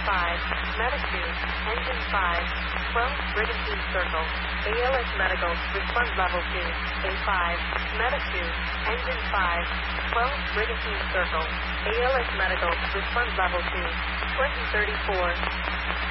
5, Meta 2, Engine 5, 12, Brigantine Circle, ALS Medical, response level 2, A5, Meta 2, Engine 5, 12, Brigantine Circle, ALS Medical, response level 2, 2034.